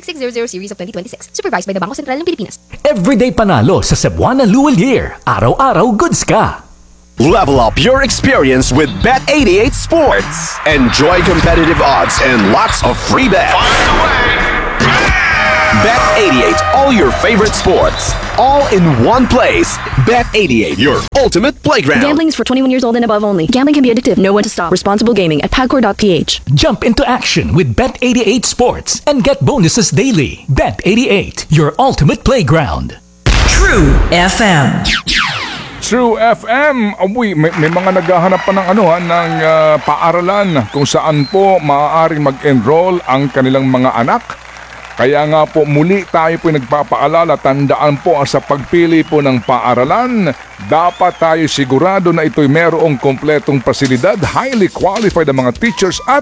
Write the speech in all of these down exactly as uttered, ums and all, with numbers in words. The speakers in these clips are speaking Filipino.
six six zero zero series of twenty twenty-six. Supervised by the Bangko Sentral ng Pilipinas. Everyday panalo sa Cebuana Luwal Year. Araw-araw goods ka. Level up your experience with Bet eighty-eight Sports. Enjoy competitive odds and lots of free bets. Bet eighty-eight, all your favorite sports, all in one place. Bet eighty-eight, your ultimate playground. Gambling is for twenty-one years old and above only. Gambling can be addictive. Know when to stop. Responsible gaming at pagcor dot p h. Jump into action with Bet eighty-eight Sports and get bonuses daily. Bet eighty-eight, your ultimate playground. True F M. True F M. Uy, may, may mga naghahanap pa ng ano ha, ng uh, paaralan kung saan po maaaring mag-enroll ang kanilang mga anak. Kaya nga po muli tayo po nagpapaalala, tandaan po sa pagpili po ng paaralan, dapat tayo sigurado na ito'y merong kompletong pasilidad, highly qualified ang mga teachers at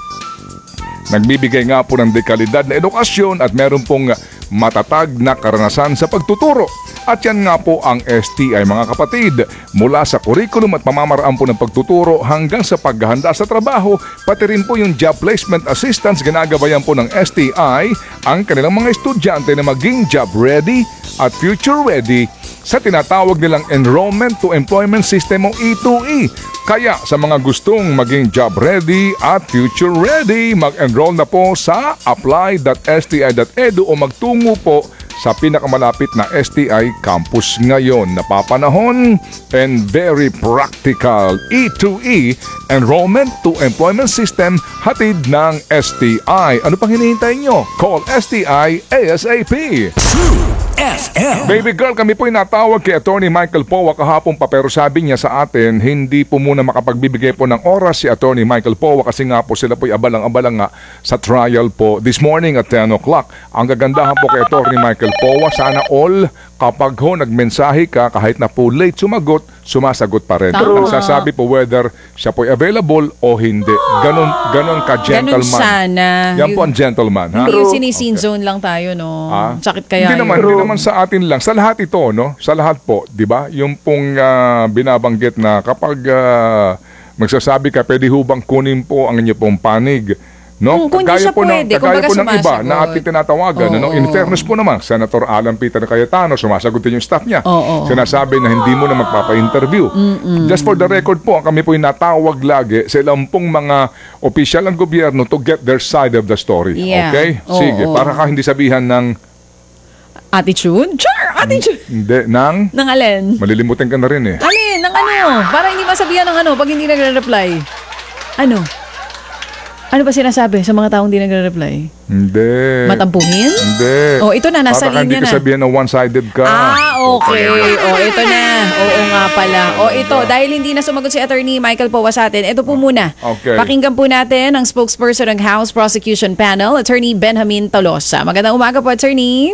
nagbibigay nga po ng dekalidad na edukasyon at meron pong matatag na karanasan sa pagtuturo. At yan nga po ang S T I mga kapatid, mula sa curriculum at pamamaraan po ng pagtuturo hanggang sa paghahanda sa trabaho, pati rin po yung job placement assistance, ginagabayan po ng S T I ang kanilang mga estudyante na maging job ready at future ready sa tinatawag nilang Enrollment to Employment System o E two E. Kaya sa mga gustong maging job ready at future ready, mag-enroll na po sa apply dot s t i dot e d u o magtungo po sa pinakamalapit na S T I campus ngayon. Napapanahon and very practical E two E, Enrollment to Employment System, hatid ng S T I. Ano pang hinihintay nyo? Call S T I ASAP. True F M. Baby girl, kami po'y natawag kay Attorney Michael Powa kahapon pa, pero sabi niya sa atin, hindi po muna makapagbibigay po ng oras si Attorney Michael Powa kasi nga po sila po'y abalang-abalang nga sa trial po this morning at ten o'clock. Ang gagandahan po kay Attorney Michael Powa, sana all kapag ho nagmensahe ka, kahit na po late sumagot, sumasagot pa rin. Ang sasabi po whether siya po'y available o hindi. Ganon, ganon ka-gentleman. Ganon sana. Yan po ang gentleman. Ha? Hindi yung sinisin zone lang tayo, no? Ah? Sakit kaya Hindi naman, hindi naman sa atin lang. Sa lahat ito, no? Sa lahat po, di ba? Yung pong uh, binabanggit na kapag uh, magsasabi ka, pwede hubang kunin po ang inyo pong panig. No? Hmm, kung hindi siya po pwede, ng, kagaya po ng iba sumasagot. na ating tinatawagan. Oo, ano? In fairness po naman, Senator Alan Peter Cayetano, sumasagot din yung staff niya. Oo, Sinasabi na hindi mo na magpapa-interview. Mm-mm. Just for the record po, kami po yung natawag lagi sa ilang pong mga opisyal ng gobyerno to get their side of the story. Yeah. Okay? Oo, Sige, oo. para ka hindi sabihan ng attitude? Sure, attitude. hindi, ng Nang alin? malilimutin ka na rin eh. Alin? Nang ano? Para hindi masabihan ng ano pag hindi nagre-reply. Ano? Ano ba sinasabi sa mga taong hindi nagre-reply? Hindi. Matampuhin? Hindi. Oh, ito na, nasa para linya hindi na. ka sabihan na one-sided ka. Ah, okay. Oh, ito na. Oo nga pala. Oh, ito, dahil hindi na sumagot si Attorney Michael Powa sa atin, ito po muna. Okay. Pakinggan po natin ang spokesperson ng House Prosecution Panel, Attorney Benjamin Tolosa. Magandang umaga po, Attorney.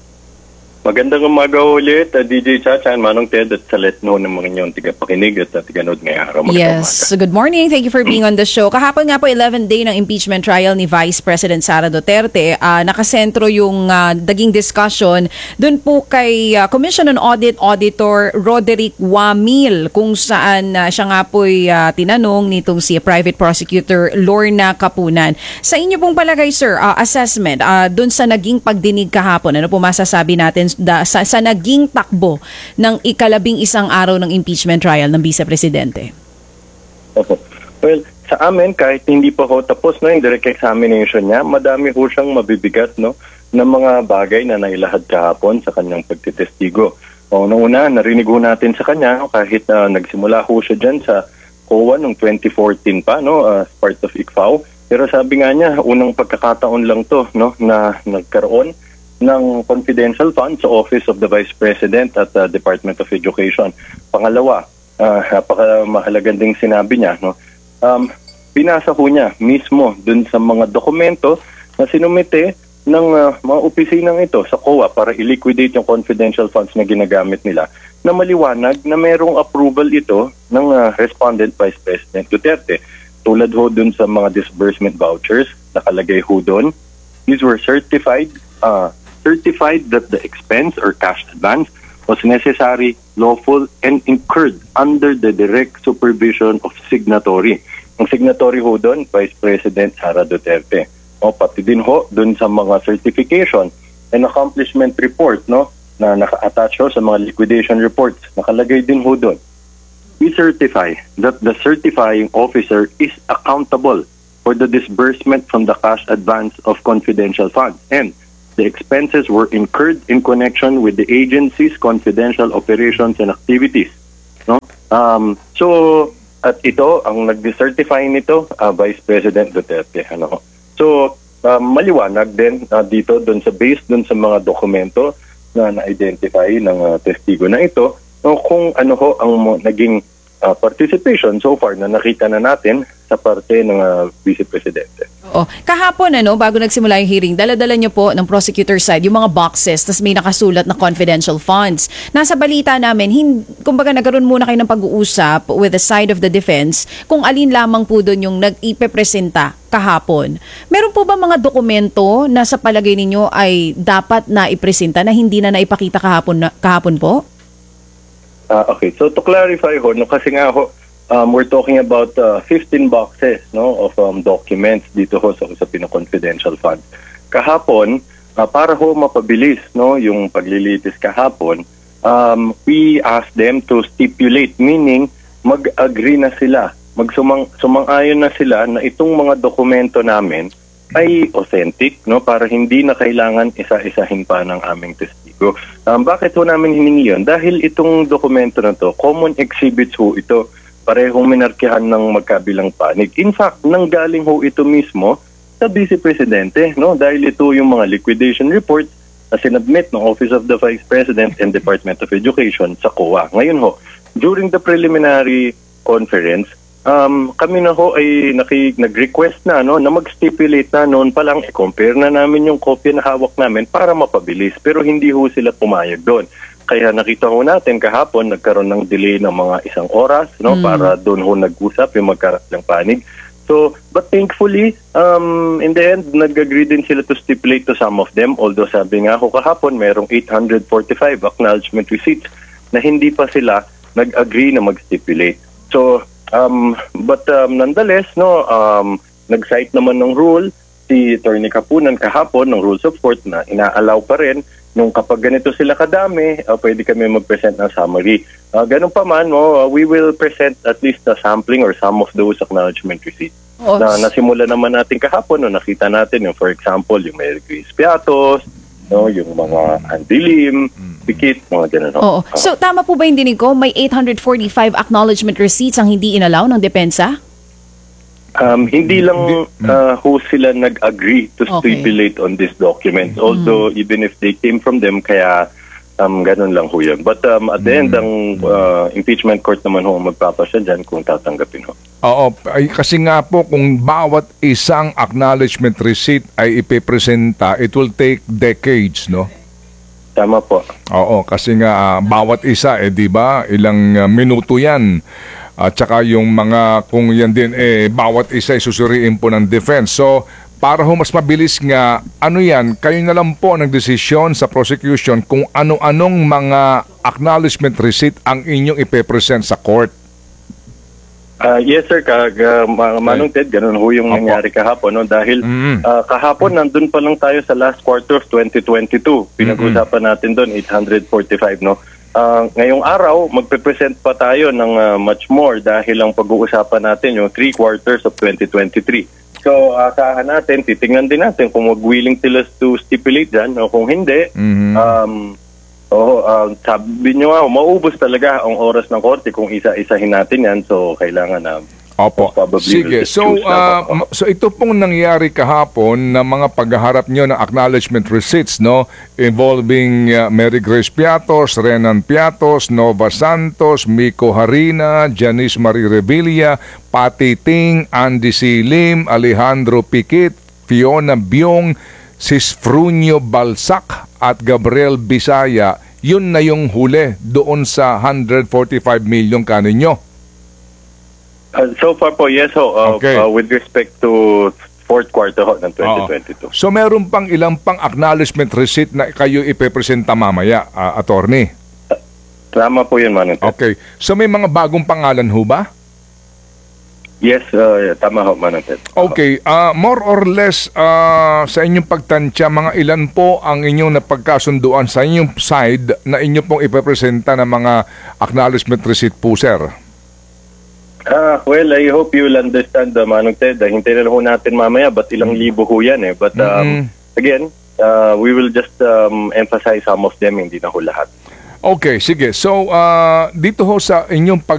Magandang umaga ulit, uh, D J Chacha, Manong Ted at sa let know ng mga inyong tigapakinig at uh, tiganood ngayong araw. Yes, so good morning. Thank you for being on the show. Kahapon nga po, eleventh day ng impeachment trial ni Vice President Sara Duterte. Uh, nakasentro yung uh, daging discussion dun po kay uh, Commission on Audit Auditor Roderick Wamil, kung saan uh, siya nga po'y uh, tinanong nitong si Private Prosecutor Lorna Kapunan. Sa inyo pong palagay, sir, uh, assessment uh, dun sa naging pagdinig kahapon, ano po masasabi natin Da, sa, sa naging takbo ng ikalabing isang araw ng impeachment trial ng Vice Presidente? Opo. Well, sa amin, kahit hindi pa ho tapos no, yung direct examination niya, madami ho siyang mabibigat no, ng mga bagay na nailahad kahapon sa kanyang pagtitestigo. O, noong una, narinig ho natin sa kanya, no, kahit uh, nagsimula ho siya dyan sa C O A noong twenty fourteen pa, no, uh, part of I C F A O. Pero sabi nga niya, unang pagkakataon lang to no, na nagkaroon ng confidential fund sa Office of the Vice President at uh, Department of Education. Pangalawa, uh, napaka-mahalagang ding sinabi niya, no? Um, pinasa ho niya mismo dun sa mga dokumento na sinumite ng uh, mga opisinang ito sa C O A para i-liquidate yung confidential funds na ginagamit nila, na maliwanag na mayroong approval ito ng uh, respondent Vice President Duterte. Tulad ho dun sa mga disbursement vouchers, nakalagay ho dun, these were certified uh, certified that the expense or cash advance was necessary, lawful, and incurred under the direct supervision of signatory. Ang signatory ho doon, Vice President Sara Duterte. o pati din ho dun sa mga certification and accomplishment report, no, na naka-attach ho sa mga liquidation reports. Nakalagay din ho dun. We certify that the certifying officer is accountable for the disbursement from the cash advance of confidential funds, and the expenses were incurred in connection with the agency's confidential operations and activities. No? Um, so, at ito, ang nag-decertify nito, uh, Vice President Duterte. Ano? So, uh, maliwanag din uh, dito dun sa based dun sa mga dokumento na na-identify ng uh, testigo na ito, no, kung ano ho ang mo, naging uh, participation so far na nakita na natin sa parte ng uh, Vice Presidente. Oo. Kahapon, ano, bago nagsimula yung hearing, dala-dala nyo po ng prosecutor side yung mga boxes, tas may nakasulat na confidential funds. Nasa balita namin, hin- kumbaga nagkaroon muna kayo ng pag-uusap with the side of the defense kung alin lamang po doon yung nag-ipepresenta kahapon. Meron po ba mga dokumento na sa palagay ninyo ay dapat na ipresenta na hindi na naipakita kahapon, na, kahapon po? Uh, okay, so to clarify ho, no, kasi nga ho, Um, we're talking about uh, fifteen boxes, no, of um, documents dito ho sa usapin ng confidential fund. Kahapon, uh, para ho mapabilis, no, yung paglilitis kahapon, um, we asked them to stipulate, meaning mag-agree na sila, magsumang sumang-ayon na sila na itong mga dokumento namin ay authentic, no, para hindi na kailangan isa-isahin pa ng aming testigo. Um, bakit ho namin hiningi yun? Dahil itong dokumento na to, common exhibits ho ito, parehong minarkihan ng magkabilang panig. In fact, nanggaling ho ito mismo sa Vice Presidente, no? Dahil ito yung mga liquidation reports na sinubmit ng Office of the Vice President and Department of Education sa C O A. Ngayon ho, during the preliminary conference, um, kami na ho ay naki, nag-request na, no, na mag-stipulate na noon pa lang, i-compare na namin yung kopya na hawak namin para mapabilis. Pero hindi ho sila pumayag doon. Kaya nakita ho natin kahapon, nagkaroon ng delay ng mga isang oras, no, mm. para doon ho nag-usap yung magkakalang panig. So, but thankfully, um, in the end, nag-agree din sila to stipulate to some of them. Although sabi nga ho kahapon, merong eight hundred forty-five acknowledgement receipts na hindi pa sila nag-agree na mag-stipulate. So, um, but um, nonetheless, no, um, nag-cite naman ng rule si Attorney Kapunan kahapon ng Rules of Court na ina-allow pa rin nung kapag ganito sila kadami, uh, pwede kami mag-present ng summary. Uh, ganun pa man, no, uh, we will present at least a sampling or some of those acknowledgement receipts. Oh, na nasimula naman natin kahapon, no, nakita natin yung, for example, yung Mary Grace Piatos, no, yung mga Andilim, Pikit, mga ganun. No? Oo. Uh, so, tama po ba yung dinig ko? May eight hundred forty-five acknowledgement receipts ang hindi inalaw ng depensa? Um, hindi lang uh, ho sila nag-agree to stipulate okay. on this document. Although, mm. even if they came from them, kaya um, ganun lang ho yun. But um, at the mm. end, ang uh, impeachment court naman ho magpapasya dyan kung tatanggapin ho. Oo, ay, kasi nga po, kung bawat isang acknowledgement receipt ay ipipresenta, it will take decades, no? Tama po. Oo, kasi nga uh, bawat isa, eh, di ba, ilang uh, minuto yan. At saka yung mga, kung yan din, eh, bawat isa ay susuriin po ng defense. So, para ho mas mabilis nga, ano yan, kayo na lang po ng desisyon sa prosecution kung ano-anong mga acknowledgement receipt ang inyong ipepresent sa court. Uh, yes sir, Kag, uh, Manong Ted, ganun ho yung Opo. nangyari kahapon. No? Dahil mm-hmm. uh, kahapon, nandun pa lang tayo sa last quarter of twenty twenty-two. Pinag-usapan mm-hmm. natin doon, eight hundred forty-five, no? Uh, ngayong araw, magpe-present pa tayo ng uh, much more dahil ang pag-uusapan natin yung three quarters of twenty twenty-three. So, asahan natin, titingnan din natin kung mag-willing sila to stipulate dyan o kung hindi. Mm-hmm. Um, oh, uh, sabi nyo nga, maubos talaga ang oras ng korte kung isa-isahin natin yan. So, kailangan na... Opo. Sige. So, uh, so ito pong nangyari kahapon na mga paghaharap nyo ng acknowledgement receipts, no? Involving uh, Mary Grace Piatos, Renan Piatos, Nova Santos, Miko Harina, Janice Marie Revilla, Patty Ting, Andy Silim, Alejandro Pikit, Fiona Biong, Sisfrunio Balsac at Gabriel Bisaya. Yun na yung huli doon sa one hundred forty-five million kaninyo. Uh, so far po, yes ho, uh, okay. uh, with respect to fourth quarter ho ng twenty twenty-two. Oh. So meron pang ilang pang acknowledgement receipt na kayo ipepresenta mamaya, uh, attorney? Uh, tama po yun, Manong. Okay. So may mga bagong pangalan ho ba? Yes, uh, tama ho, Manong Ted. Okay, ah, more or less ah, sa inyong pagtansya, mga ilan po ang inyong napagkasunduan sa inyong side na inyo pong ipapresenta ng mga acknowledgement receipt po, sir? Ah, well, I hope you will understand, uh, Manong Ted. Uh, hintayin na lang ho natin mamaya, but ilang libo ho yan eh. But um, again, uh, we will just um, emphasize some of them, hindi na ho lahat. Okay, sige. So, ah, dito ho sa inyong pag